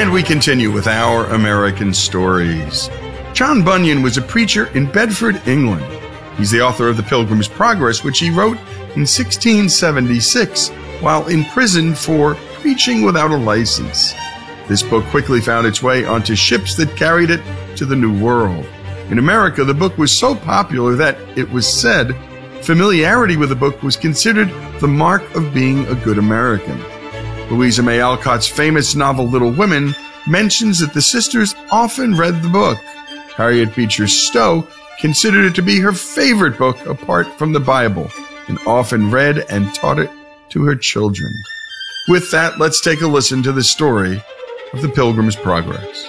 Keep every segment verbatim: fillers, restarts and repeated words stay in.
And we continue with our American stories. John Bunyan was a preacher in Bedford, England. He's the author of The Pilgrim's Progress, which he wrote in sixteen seventy-six while in prison for preaching without a license. This book quickly found its way onto ships that carried it to the New World. In America, the book was so popular that, it was said, familiarity with the book was considered the mark of being a good American. Louisa May Alcott's famous novel Little Women mentions that the sisters often read the book. Harriet Beecher Stowe considered it to be her favorite book apart from the Bible, and often read and taught it to her children. With that, let's take a listen to the story of The Pilgrim's Progress.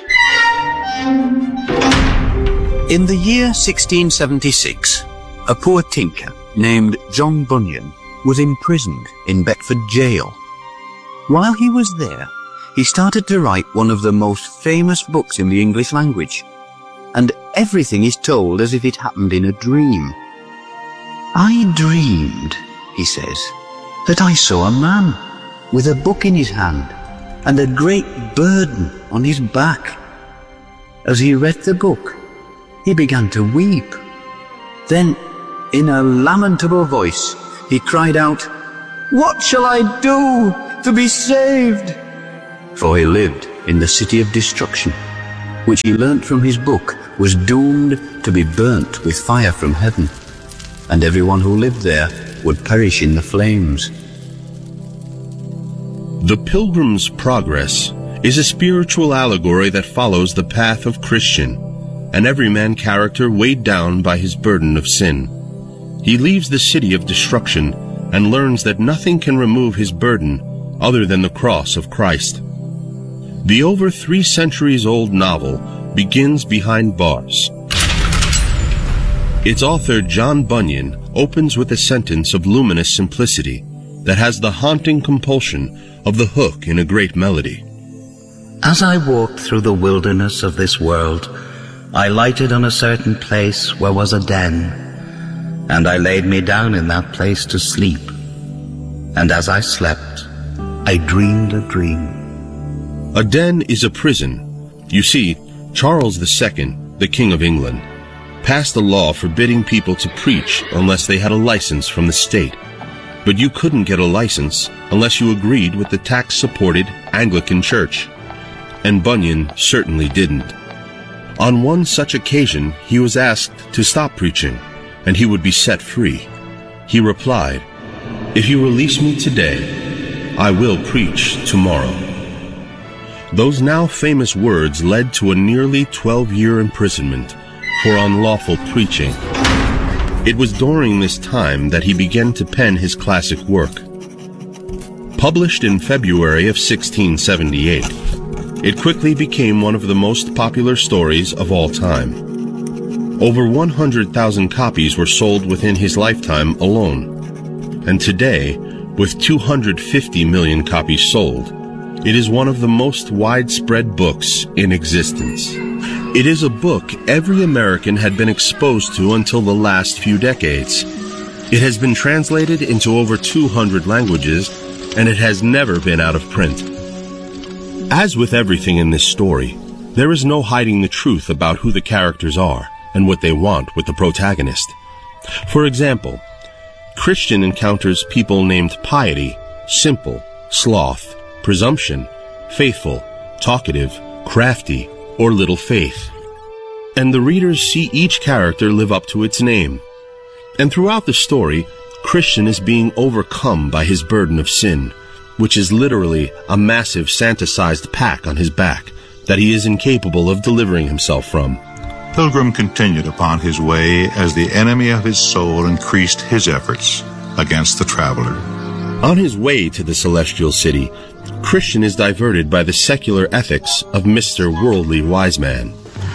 In the year sixteen seventy-six, a poor tinker named John Bunyan was imprisoned in Bedford jail. While he was there, he started to write one of the most famous books in the English language, and everything is told as if it happened in a dream. I dreamed, he says, that I saw a man with a book in his hand and a great burden on his back. As he read the book, he began to weep. Then, in a lamentable voice, he cried out, "What shall I do to be saved?" For he lived in the city of destruction, which he learnt from his book was doomed to be burnt with fire from heaven, and everyone who lived there would perish in the flames. The Pilgrim's Progress is a spiritual allegory that follows the path of Christian, an everyman character weighed down by his burden of sin. He leaves the city of destruction and learns that nothing can remove his burden other than the cross of Christ. The over three centuries old novel begins behind bars. Its author, John Bunyan, opens with a sentence of luminous simplicity that has the haunting compulsion of the hook in a great melody. As I walked through the wilderness of this world, I lighted on a certain place where was a den, and I laid me down in that place to sleep. And as I slept, I dreamed a dream. A den is a prison. You see, Charles the Second, the King of England, passed a law forbidding people to preach unless they had a license from the state. But you couldn't get a license unless you agreed with the tax-supported Anglican Church. And Bunyan certainly didn't. On one such occasion, he was asked to stop preaching, and he would be set free. He replied, "If you release me today, I will preach tomorrow." Those now famous words led to a nearly twelve-year imprisonment for unlawful preaching. It was during this time that he began to pen his classic work. Published in February of sixteen seventy-eight, it quickly became one of the most popular stories of all time. Over one hundred thousand copies were sold within his lifetime alone. And today, with two hundred fifty million copies sold, it is one of the most widespread books in existence. It is a book every American had been exposed to until the last few decades. It has been translated into over two hundred languages, and it has never been out of print. As with everything in this story, there is no hiding the truth about who the characters are and what they want with the protagonist. For example, Christian encounters people named Piety, Simple, Sloth, Presumption, Faithful, Talkative, Crafty, or Little Faith. And the readers see each character live up to its name. And throughout the story, Christian is being overcome by his burden of sin, which is literally a massive Santa-sized pack on his back that he is incapable of delivering himself from. Pilgrim continued upon his way as the enemy of his soul increased his efforts against the traveler. On his way to the celestial city, Christian is diverted by the secular ethics of Mister Worldly Wiseman.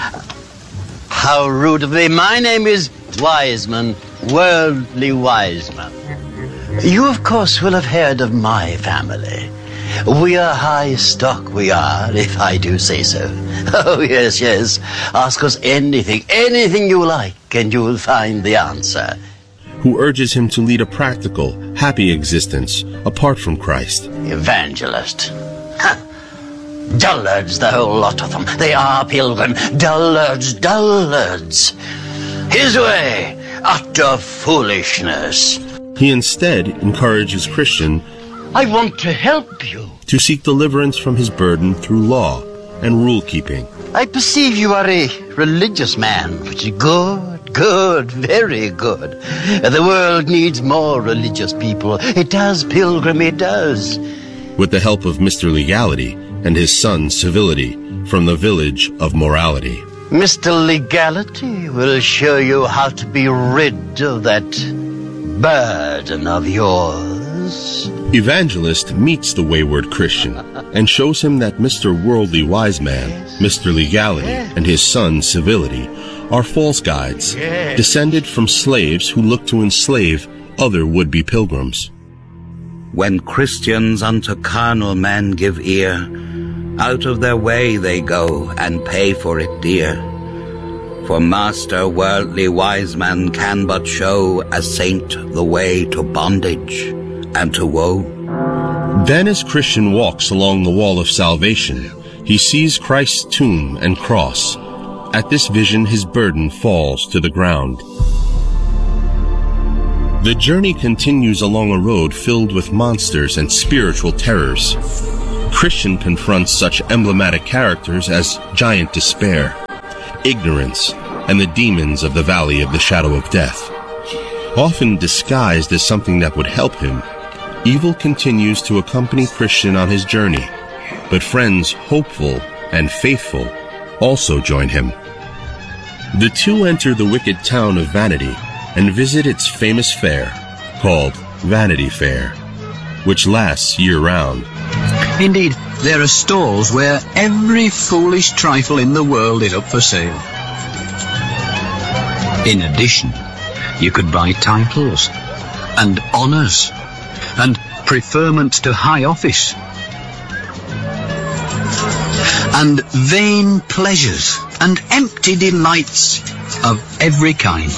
How rude of me. My name is Wiseman, Worldly Wiseman. You, of course, will have heard of my family. We are high stock, we are, if I do say so. Oh, yes, yes. Ask us anything, anything you like, and you will find the answer. Who urges him to lead a practical, happy existence apart from Christ. Evangelist. Dullards, the whole lot of them. They are, Pilgrim. Dullards, dullards. His way, utter foolishness. He instead encourages Christian I want to help you. to seek deliverance from his burden through law and rule-keeping. I perceive you are a religious man, which is good, good, very good. The world needs more religious people. It does, Pilgrim, it does. With the help of Mister Legality and his son Civility from the village of Morality. Mister Legality will show you how to be rid of that burden of yours. Evangelist meets the wayward Christian and shows him that Mister Worldly Wise Man, Mister Legality, and his son Civility are false guides, descended from slaves who look to enslave other would-be pilgrims. When Christians unto carnal men give ear, out of their way they go and pay for it dear. For Master Worldly Wise Man can but show a saint the way to bondage and to woe. Then as Christian walks along the wall of salvation, he sees Christ's tomb and cross. At this vision his burden falls to the ground. The journey continues along a road filled with monsters and spiritual terrors. Christian confronts such emblematic characters as Giant Despair, Ignorance, and the demons of the Valley of the Shadow of Death. Often disguised as something that would help him, evil continues to accompany Christian on his journey, but friends hopeful and faithful also join him. The two enter the wicked town of Vanity and visit its famous fair, called Vanity Fair, which lasts year-round. Indeed, there are stalls where every foolish trifle in the world is up for sale. In addition, you could buy titles and honours and preferment to high office and vain pleasures and empty delights of every kind.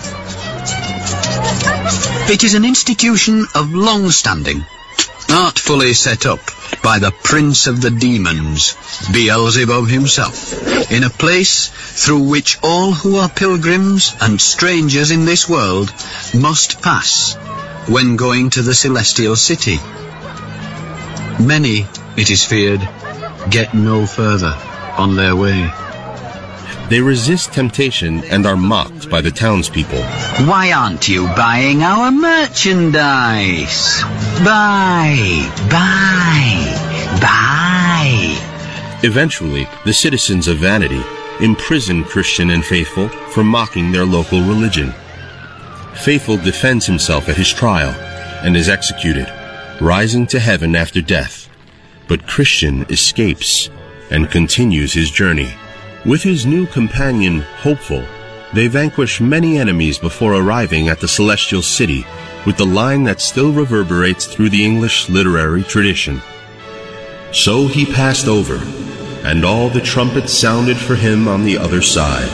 It is an institution of long standing, artfully set up by the prince of the demons, Beelzebub himself, in a place through which all who are pilgrims and strangers in this world must pass when going to the celestial city. Many, it is feared, get no further on their way. They resist temptation and are mocked by the townspeople. Why aren't you buying our merchandise? Buy, buy, buy. Eventually, the citizens of Vanity imprison Christian and Faithful for mocking their local religion. Faithful defends himself at his trial and is executed, rising to heaven after death. But Christian escapes and continues his journey. With his new companion, Hopeful, they vanquish many enemies before arriving at the celestial city with the line that still reverberates through the English literary tradition. So he passed over, and all the trumpets sounded for him on the other side.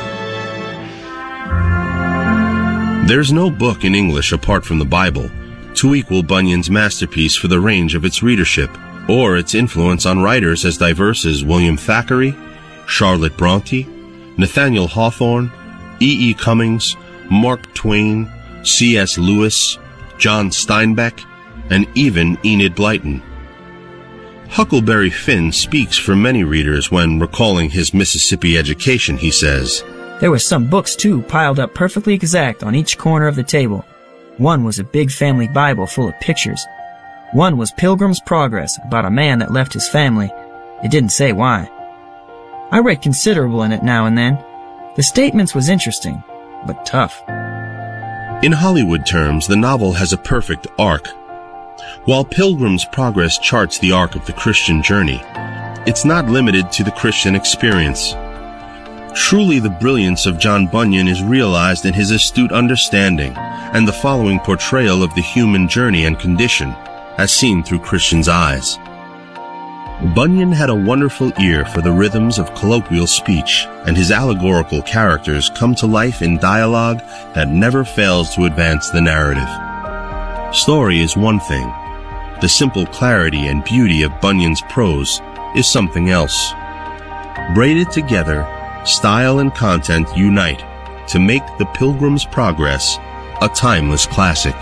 There's no book in English apart from the Bible to equal Bunyan's masterpiece for the range of its readership, or its influence on writers as diverse as William Thackeray, Charlotte Bronte, Nathaniel Hawthorne, E. E. Cummings, Mark Twain, C. S. Lewis, John Steinbeck, and even Enid Blyton. Huckleberry Finn speaks for many readers when recalling his Mississippi education. He says, "There were some books, too, piled up perfectly exact on each corner of the table. One was a big family Bible full of pictures. One was Pilgrim's Progress, about a man that left his family. It didn't say why. I read considerable in it now and then. The statements was interesting, but tough." In Hollywood terms, the novel has a perfect arc. While Pilgrim's Progress charts the arc of the Christian journey, it's not limited to the Christian experience. Truly, the brilliance of John Bunyan is realized in his astute understanding and the following portrayal of the human journey and condition, as seen through Christian's eyes. Bunyan had a wonderful ear for the rhythms of colloquial speech, and his allegorical characters come to life in dialogue that never fails to advance the narrative. Story is one thing. The simple clarity and beauty of Bunyan's prose is something else. Braided together, style and content unite to make The Pilgrim's Progress a timeless classic.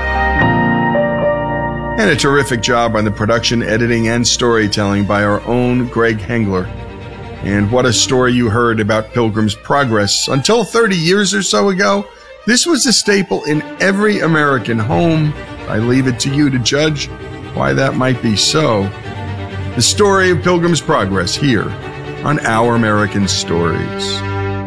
And a terrific job on the production, editing, and storytelling by our own Greg Hengler. And what a story you heard about Pilgrim's Progress. Until thirty years or so ago, this was a staple in every American home. I leave it to you to judge why that might be so. The story of Pilgrim's Progress here on Our American Stories.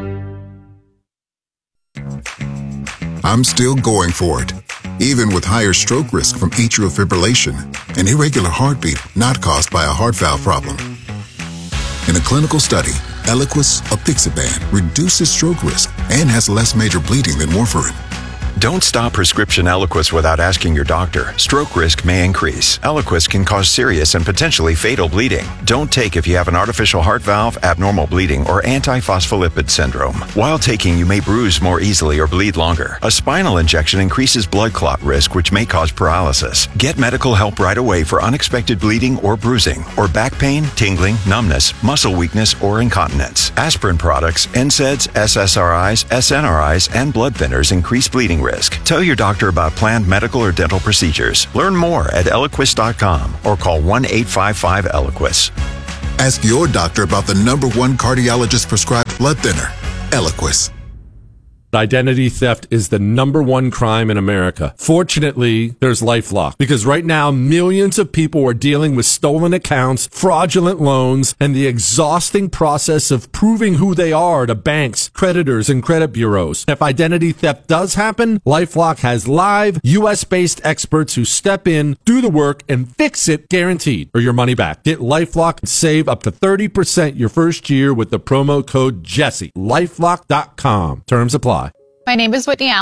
I'm still going for it, even with higher stroke risk from atrial fibrillation, an irregular heartbeat not caused by a heart valve problem. In a clinical study, Eliquis apixaban reduces stroke risk and has less major bleeding than warfarin. Don't stop prescription Eliquis without asking your doctor. Stroke risk may increase. Eliquis can cause serious and potentially fatal bleeding. Don't take if you have an artificial heart valve, abnormal bleeding, or antiphospholipid syndrome. While taking, you may bruise more easily or bleed longer. A spinal injection increases blood clot risk, which may cause paralysis. Get medical help right away for unexpected bleeding or bruising, or back pain, tingling, numbness, muscle weakness, or incontinence. Aspirin products, N SAIDs, S S R Is, S N R Is, and blood thinners increase bleeding risk. Tell your doctor about planned medical or dental procedures. Learn more at Eliquis dot com or call one eight five five Eliquis. Ask your doctor about the number one cardiologist prescribed blood thinner, Eliquis. Identity theft is the number one crime in America. Fortunately, there's LifeLock, because right now millions of people are dealing with stolen accounts, fraudulent loans, and the exhausting process of proving who they are to banks, creditors, and credit bureaus. If identity theft does happen, LifeLock has live U S based experts who step in, do the work, and fix it guaranteed, or your money back. Get LifeLock and save up to thirty percent your first year with the promo code Jesse. LifeLock dot com. Terms apply. My name is Whitney Allen.